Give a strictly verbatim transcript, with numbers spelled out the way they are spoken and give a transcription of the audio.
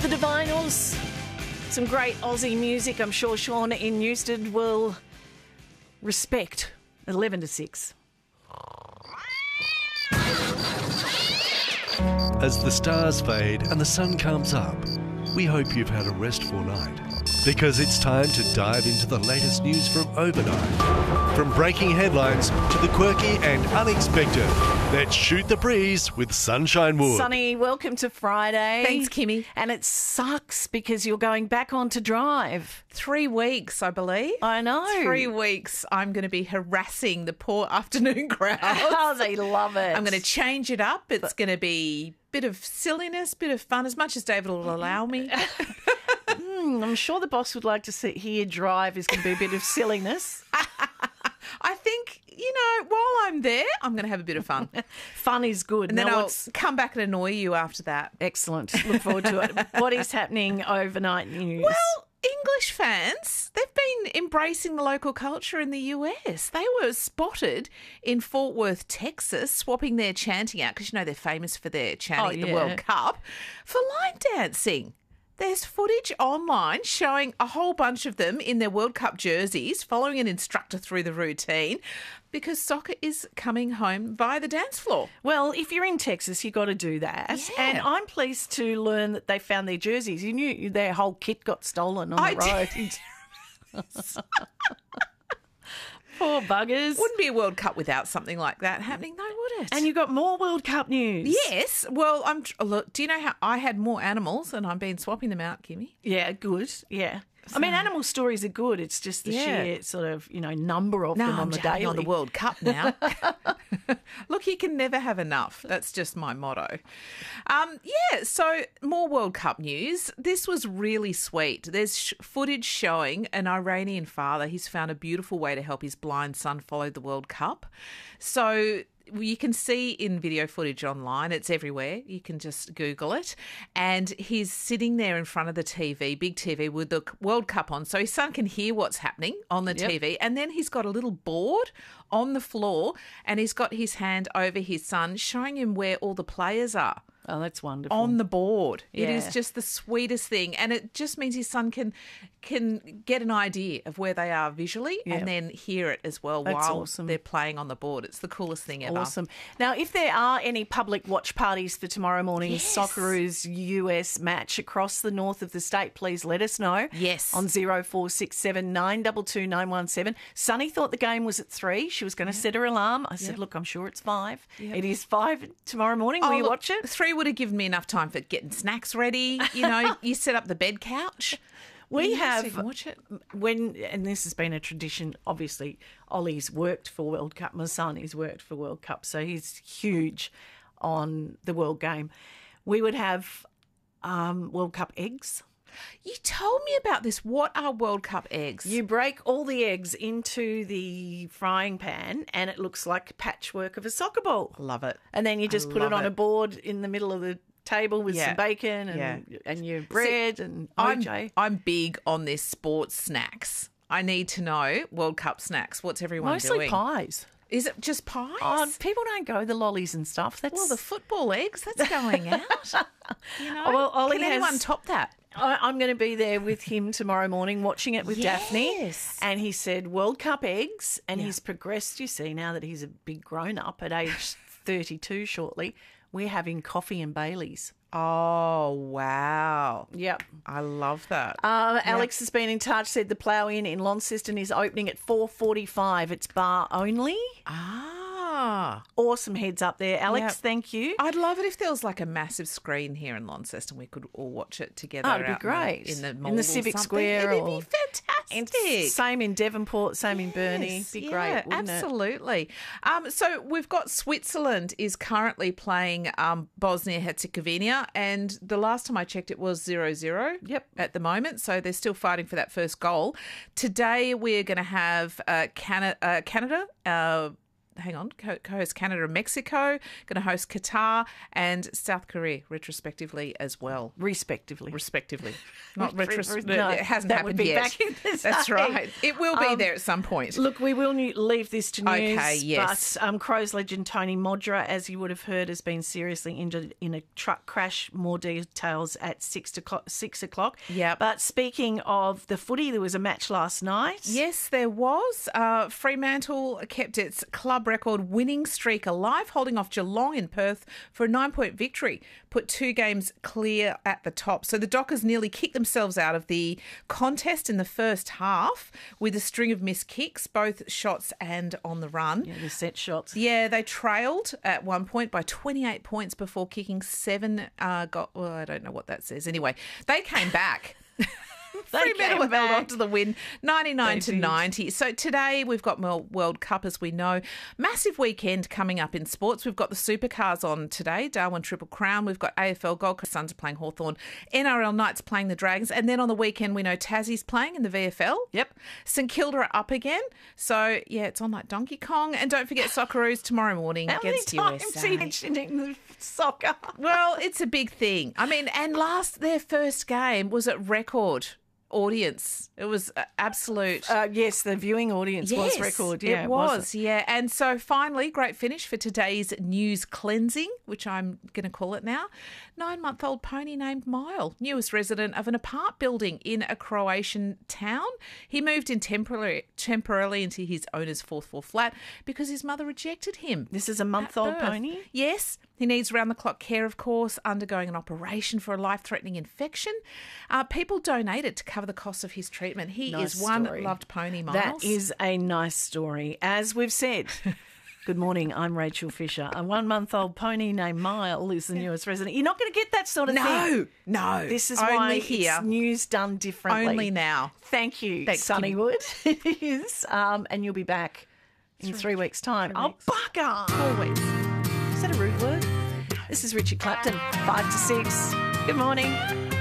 The Divinals, some great Aussie music. I'm sure Sean in Newstead will respect. eleven to six. As the stars fade and the sun comes up, we hope you've had a restful night. Because it's time to dive into the latest news from overnight. From breaking headlines to the quirky and unexpected. Let's shoot the breeze with Sunshine Wood. Sunny, welcome to Friday. Thanks, Kimmy. And it sucks because you're going back on to drive. Three weeks, I believe. I know. Three weeks I'm going to be harassing the poor afternoon crowd. Oh, they love it. I'm going to change it up. It's going to be a bit of silliness, bit of fun, as much as David will allow me. mm, I'm sure the boss would like to see, hear drive is going to be a bit of silliness. I think, you know, while I'm there, I'm going to have a bit of fun. Fun is good. And then now I'll what's... come back and annoy you after that. Excellent. Look forward to it. What is happening overnight news? Well, English fans, they've been embracing the local culture in the U S. They were spotted in Fort Worth, Texas, swapping their chanting out, because, you know, they're famous for their chanting Oh, at the yeah. World Cup, for line dancing. There's footage online showing a whole bunch of them in their World Cup jerseys following an instructor through the routine because soccer is coming home via the dance floor. Well, if you're in Texas, you've got to do that. Yeah. And I'm pleased to learn that they found their jerseys. You knew their whole kit got stolen on I the road. Poor buggers. Wouldn't be a World Cup without something like that happening, though, would it? And you got more World Cup news. Yes. Well, I'm. Look, do you know how I had more animals and I've been swapping them out, Kimmy? Yeah, good. Yeah. I mean, animal stories are good. It's just the Yeah. sheer sort of, you know, number of No, them I'm on the jumping daily. on the World Cup now. Look, you can never have enough. That's just my motto. Um, yeah, so more World Cup news. This was really sweet. There's sh- footage showing an Iranian father. He's found a beautiful way to help his blind son follow the World Cup. So you can see in video footage online, it's everywhere. You can just Google it. And he's sitting there in front of the T V, big T V, with the World Cup on. So his son can hear what's happening on the Yep. T V. And then he's got a little board on the floor and he's got his hand over his son, showing him where all the players are. Oh, that's wonderful. On the board. It Yeah. is just the sweetest thing. And it just means his son can can get an idea of where they are visually Yeah. and then hear it as well That's while awesome. they're playing on the board. It's the coolest thing ever. Awesome. Now, if there are any public watch parties for tomorrow morning's Yes. Socceroos U S match across the north of the state, please let us know. Yes. On zero four six seven nine two two nine one seven. Sunny thought the game was at three. She was going to set her alarm. I said, Yep. look, I'm sure it's five. Yep. It is five tomorrow morning. Will Oh, you look, watch it? Three would have given me enough time for getting snacks ready. You know, you set up the bed couch. We Yeah, so have you can watch it. when, and this has been a tradition. Obviously, Ollie's worked for World Cup. My son has worked for World Cup, so he's huge on the World Game. We would have um, World Cup eggs. You told me about this. What are World Cup eggs? You break all the eggs into the frying pan, and it looks like patchwork of a soccer ball. Love it. And then you just put it love on it. a board in the middle of the table with Yeah. some bacon and Yeah. and your bread and O I'm, J. I'm big on this sports snacks. I need to know World Cup snacks. What's everyone Mostly doing? pies. Is it just pies? Oh, people don't go the lollies and stuff. That's well, the football eggs, that's going out. You know? Oh, well, Ollie Can anyone has- top that? I, I'm going to be there with him tomorrow morning watching it with Daphne. Yes. And he said World Cup eggs, and Yeah. he's progressed, you see, now that he's a big grown up at age thirty-two shortly. We're having coffee and Baileys. Oh, wow. Yep. I love that. Uh, Alex has been in touch, said the Plough Inn in Launceston is opening at four forty-five. It's bar only. ah. Awesome heads up there. Alex, Yep. thank you. I'd love it if there was like a massive screen here in Launceston. We could all watch it together. Oh, it'd be out great. In the, In mall the or Civic something. Square It'd or- be fantastic. Same in Devonport, same in Burnie. Yes, Be yeah, great, wouldn't it? absolutely. Um, so we've got Switzerland is currently playing um, Bosnia Herzegovina, and the last time I checked, it was zero zero. Yep. At the moment, so they're still fighting for that first goal. Today we're going to have uh, Canada, uh, Canada uh, hang on, co- co-host Canada and Mexico, going to host Qatar and South Korea, retrospectively as well. Respectively. Respectively. Not Re- retros- no, It hasn't that happened would be yet. back in the That's day. right. It will be Um, there at some point. Look, we will ne- leave this to news. Okay, yes. But um, Crows legend Tony Modra, as you would have heard, has been seriously injured in a truck crash. More details at six o'clock. Six o'clock. Yep. But speaking of the footy, there was a match last night. Yes, there was. Uh, Fremantle kept its club record winning streak alive, holding off Geelong in Perth for a nine-point victory, put two games clear at the top. So the Dockers nearly kicked themselves out of the contest in the first half with a string of missed kicks, both shots and on the run. Yeah, the set shots. Yeah, they trailed at one point by twenty-eight points before kicking seven. Uh, got, well, I don't know what that says. Anyway, they came back. Fremantle held back. on to the win, ninety-nine They to did. ninety. So today we've got World World Cup, as we know. Massive weekend coming up in sports. We've got the Supercars on today, Darwin Triple Crown. We've got A F L, Gold Coast Suns are playing Hawthorn, N R L Knights playing the Dragons. And then on the weekend, we know Tassie's playing in the V F L. Yep. St Kilda are up again. So, yeah, it's on like Donkey Kong. And don't forget Socceroos tomorrow morning How many against times U S are you A. mentioning the soccer? Well, it's a big thing. I mean, and last, their first game was at record audience. It was uh, absolute. Uh, yes, the viewing audience was record. Yeah, it wasn't was. Yeah, and so finally, great finish for today's news cleansing, which I'm going to call it now. Nine-month-old pony named Mile, newest resident of an apart building in a Croatian town. He moved in temporarily, temporarily into his owner's fourth floor flat because his mother rejected him. This is a month-old birth. pony? Yes. He needs round-the-clock care, of course, undergoing an operation for a life-threatening infection. Uh, people donated to cover the cost of his treatment. He Nice is one story. loved pony, Miles. That is a nice story. As we've said, good morning, I'm Rachel Fisher. A one-month-old pony named Mile is the newest resident. You're not going to get that sort of thing. No, no. This is Only why here. it's news done differently. Only now. Thank you, Thanks, Sunnywood. It is. Um, and you'll be back in three weeks' time. Three Oh, weeks. bugger. Four weeks. Is that a rude word? This is Richard Clapton, five to six. Good morning.